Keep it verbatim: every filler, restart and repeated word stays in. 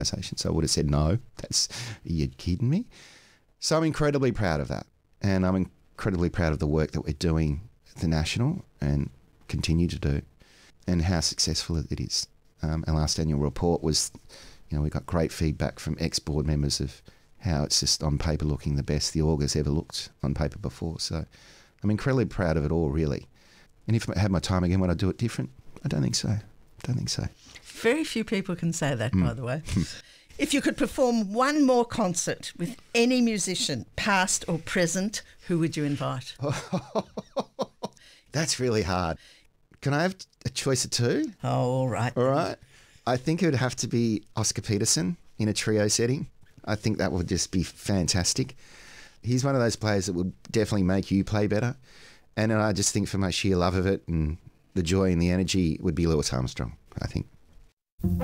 conversation. So I would have said no. That's, are you kidding me? So I'm incredibly proud of that. And I'm incredibly proud of the work that we're doing at the National and continue to do, and how successful it is. Um, our last annual report was, you know, we got great feedback from ex-board members of how it's just on paper looking the best the Augur's ever looked on paper before. So I'm incredibly proud of it all, really. And if I had my time again, would I do it different? I don't think so. I don't think so. Very few people can say that, Mm. by the way. If you could perform one more concert with any musician, past or present, who would you invite? That's really hard. Can I have a choice of two? Oh, all right. All right. I think it would have to be Oscar Peterson in a trio setting. I think that would just be fantastic. He's one of those players that would definitely make you play better. And I just think for my sheer love of it and the joy and the energy, it would be Louis Armstrong, I think.